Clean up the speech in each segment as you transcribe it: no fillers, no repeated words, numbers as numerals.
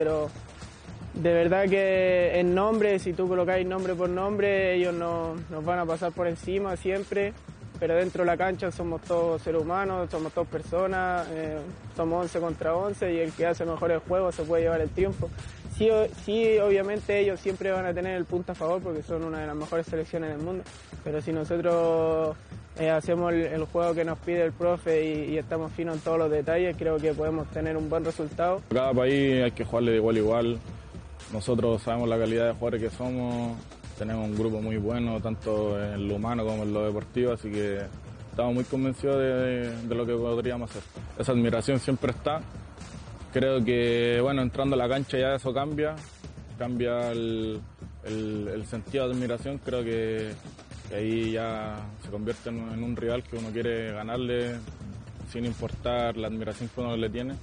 pero de verdad que en nombre, si tú colocáis nombre por nombre, ellos nos van a pasar por encima siempre, pero dentro de la cancha somos todos seres humanos, somos todas personas, somos 11 contra 11 y el que hace mejor el juego se puede llevar el triunfo. Sí, obviamente ellos siempre van a tener el punto a favor porque son una de las mejores selecciones del mundo, pero si nosotros hacemos el juego que nos pide el profe y estamos finos en todos los detalles, creo que podemos tener un buen resultado. Cada país hay que jugarle de igual a igual. Nosotros sabemos la calidad de jugadores que somos, tenemos un grupo muy bueno, tanto en lo humano como en lo deportivo, así que estamos muy convencidos de lo que podríamos hacer. Esa admiración siempre está. Creo que, bueno, entrando a la cancha ya eso cambia el sentido de admiración. Creo que ahí ya se convierte en un rival que uno quiere ganarle sin importar la admiración que uno le tiene.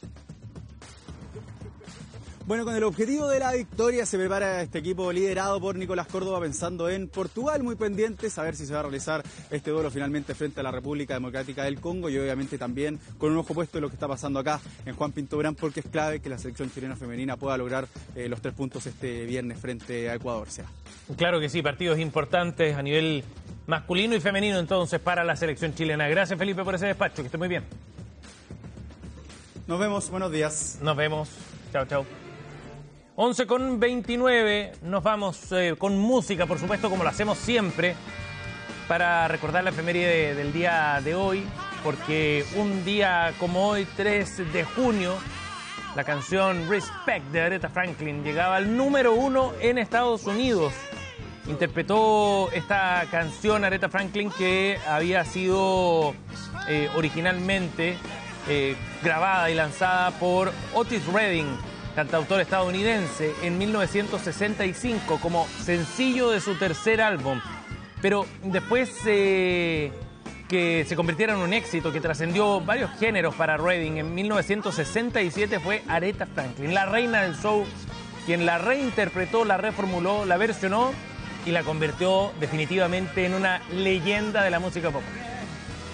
Bueno, con el objetivo de la victoria se prepara este equipo liderado por Nicolás Córdoba pensando en Portugal, muy pendientes a ver si se va a realizar este duelo finalmente frente a la República Democrática del Congo y obviamente también con un ojo puesto en lo que está pasando acá en Juan Pinto Durán, porque es clave que la selección chilena femenina pueda lograr los 3 puntos este viernes frente a Ecuador. Claro que sí, partidos importantes a nivel masculino y femenino entonces para la selección chilena. Gracias, Felipe, por ese despacho, que esté muy bien. Nos vemos, buenos días. Nos vemos, chao, chao. 11:29, nos vamos con música, por supuesto, como lo hacemos siempre, para recordar la efeméride del día de hoy, porque un día como hoy, 3 de junio, la canción Respect de Aretha Franklin llegaba al número 1 en Estados Unidos. Interpretó esta canción Aretha Franklin que había sido originalmente grabada y lanzada por Otis Redding, cantautor estadounidense, en 1965 como sencillo de su tercer álbum, pero después que se convirtiera en un éxito que trascendió varios géneros para Redding, en 1967 fue Aretha Franklin, la reina del soul, quien la reinterpretó, la reformuló, la versionó y la convirtió definitivamente en una leyenda de la música pop.